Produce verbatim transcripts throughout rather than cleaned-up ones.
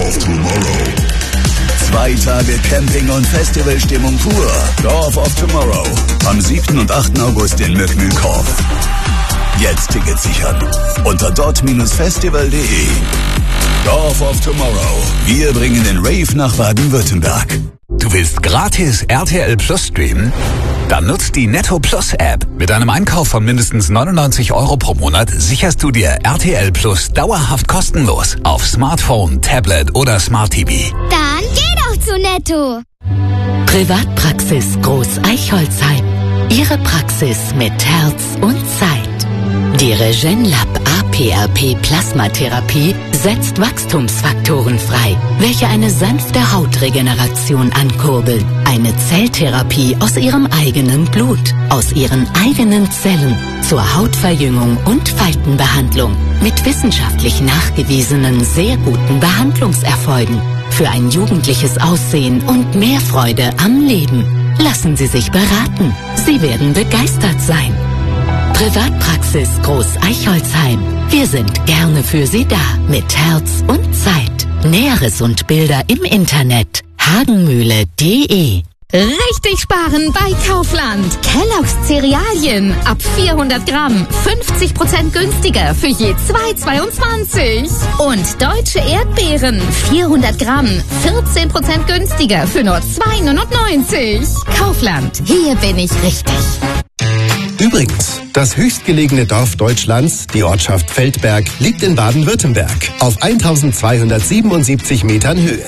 of Tomorrow. Zwei Tage Camping und Festivalstimmung pur. Dorf of Tomorrow. Am siebten und achten August in Möckmühlkorf. Jetzt Tickets sichern. Unter dort Festival punkt de. Dorf of Tomorrow. Wir bringen den Rave nach Baden-Württemberg. Du willst gratis R T L Plus streamen? Dann nutzt die Netto Plus App. Mit einem Einkauf von mindestens neunundneunzig Euro pro Monat sicherst du dir R T L Plus dauerhaft kostenlos auf Smartphone, Tablet oder Smart T V. Dann geh doch zu Netto. Privatpraxis Groß Eichholzheim. Ihre Praxis mit Herz und Zeit. Die Regenlab A P R P Plasmatherapie setzt Wachstumsfaktoren frei, welche eine sanfte Hautregeneration ankurbeln. Eine Zelltherapie aus ihrem eigenen Blut, aus ihren eigenen Zellen zur Hautverjüngung und Faltenbehandlung mit wissenschaftlich nachgewiesenen sehr guten Behandlungserfolgen für ein jugendliches Aussehen und mehr Freude am Leben. Lassen Sie sich beraten. Sie werden begeistert sein. Privatpraxis Groß Eichholzheim. Wir sind gerne für Sie da mit Herz und Zeit. Näheres und Bilder im Internet hagenmühle punkt de. Richtig sparen bei Kaufland. Kellogg's Cerealien ab vierhundert Gramm fünfzig Prozent günstiger für je zwei zweiundzwanzig. Und deutsche Erdbeeren vierhundert Gramm vierzehn Prozent günstiger für nur zwei neunundneunzig. Kaufland, hier bin ich richtig. Übrigens, das höchstgelegene Dorf Deutschlands, die Ortschaft Feldberg, liegt in Baden-Württemberg auf eintausendzweihundertsiebenundsiebzig Metern Höhe.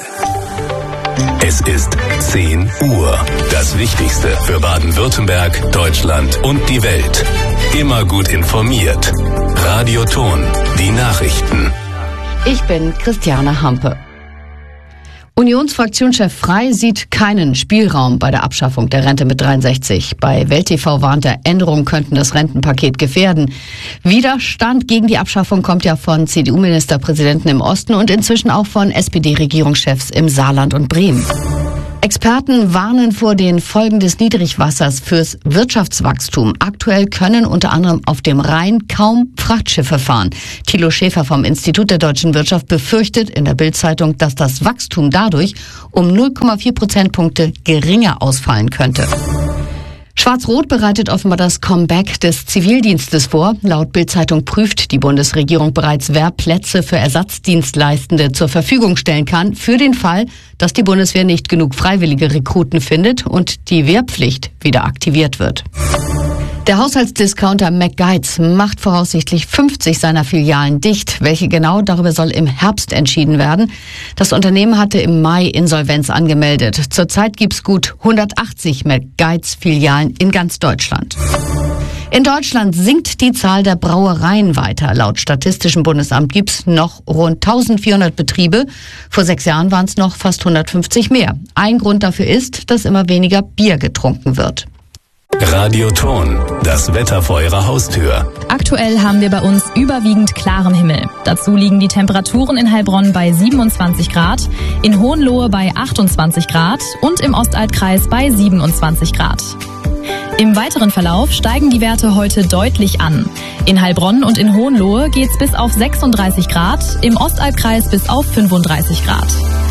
Es ist zehn Uhr. Das Wichtigste für Baden-Württemberg, Deutschland und die Welt. Immer gut informiert. Radio Ton, die Nachrichten. Ich bin Christiane Hampe. Unionsfraktionschef Frey sieht keinen Spielraum bei der Abschaffung der Rente mit dreiundsechzig. Bei Welt T V warnt er, Änderungen könnten das Rentenpaket gefährden. Widerstand gegen die Abschaffung kommt ja von C D U-Ministerpräsidenten im Osten und inzwischen auch von S P D-Regierungschefs im Saarland und Bremen. Experten warnen vor den Folgen des Niedrigwassers fürs Wirtschaftswachstum. Aktuell können unter anderem auf dem Rhein kaum Frachtschiffe fahren. Thilo Schäfer vom Institut der deutschen Wirtschaft befürchtet in der Bild-Zeitung, dass das Wachstum dadurch um null Komma vier Prozentpunkte geringer ausfallen könnte. Schwarz-Rot bereitet offenbar das Comeback des Zivildienstes vor. Laut Bild-Zeitung prüft die Bundesregierung bereits, wer Plätze für Ersatzdienstleistende zur Verfügung stellen kann, für den Fall, dass die Bundeswehr nicht genug freiwillige Rekruten findet und die Wehrpflicht wieder aktiviert wird. Der Haushaltsdiscounter McGuides macht voraussichtlich fünfzig seiner Filialen dicht. Welche genau, darüber soll im Herbst entschieden werden. Das Unternehmen hatte im Mai Insolvenz angemeldet. Zurzeit gibt's gut hundertachtzig McGuides-Filialen in ganz Deutschland. In Deutschland sinkt die Zahl der Brauereien weiter. Laut Statistischem Bundesamt gibt's noch rund eintausendvierhundert Betriebe. Vor sechs Jahren waren es noch fast hundertfünfzig mehr. Ein Grund dafür ist, dass immer weniger Bier getrunken wird. Radio Ton, das Wetter vor Ihrer Haustür. Aktuell haben wir bei uns überwiegend klaren Himmel. Dazu liegen die Temperaturen in Heilbronn bei siebenundzwanzig Grad, in Hohenlohe bei achtundzwanzig Grad und im Ostalbkreis bei siebenundzwanzig Grad. Im weiteren Verlauf steigen die Werte heute deutlich an. In Heilbronn und in Hohenlohe geht's bis auf sechsunddreißig Grad, im Ostalbkreis bis auf fünfunddreißig Grad.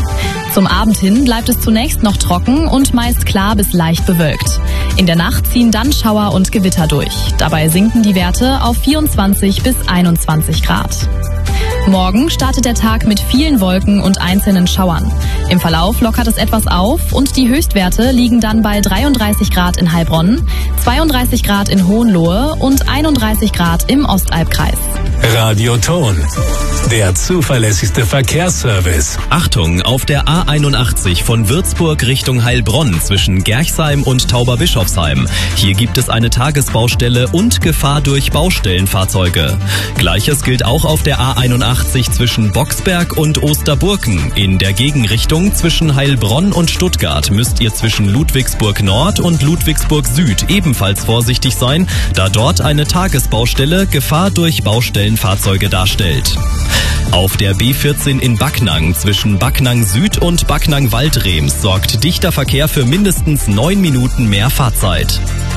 Zum Abend hin bleibt es zunächst noch trocken und meist klar bis leicht bewölkt. In der Nacht ziehen dann Schauer und Gewitter durch. Dabei sinken die Werte auf vierundzwanzig bis einundzwanzig Grad. Morgen startet der Tag mit vielen Wolken und einzelnen Schauern. Im Verlauf lockert es etwas auf und die Höchstwerte liegen dann bei dreiunddreißig Grad in Heilbronn, zweiunddreißig Grad in Hohenlohe und einunddreißig Grad im Ostalbkreis. Radio Ton, der zuverlässigste Verkehrsservice. Achtung, auf der A einundachtzig von Würzburg Richtung Heilbronn zwischen Gerchsheim und Tauberbischofsheim. Hier gibt es eine Tagesbaustelle und Gefahr durch Baustellenfahrzeuge. Gleiches gilt auch auf der A einundachtzig zwischen Boxberg und Osterburken. In der Gegenrichtung zwischen Heilbronn und Stuttgart müsst ihr zwischen Ludwigsburg Nord und Ludwigsburg Süd ebenfalls vorsichtig sein, da dort eine Tagesbaustelle Gefahr durch Baustellenfahrzeuge darstellt. Auf der B vierzehn in Backnang zwischen Backnang Süd und Backnang Waldrems sorgt dichter Verkehr für mindestens neun Minuten mehr Fahrzeit.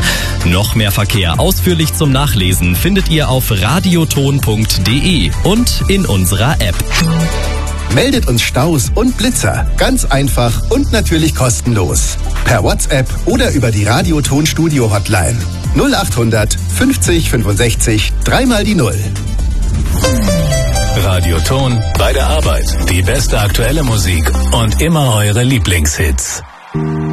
Noch mehr Verkehr ausführlich zum Nachlesen findet ihr auf radioton punkt de und in unserer App. Meldet uns Staus und Blitzer. Ganz einfach und natürlich kostenlos. Per WhatsApp oder über die Radio-Ton-Studio-Hotline. null achthundert fünfzig fünfundsechzig, dreimal die Null. Radioton bei der Arbeit. Die beste aktuelle Musik und immer eure Lieblingshits.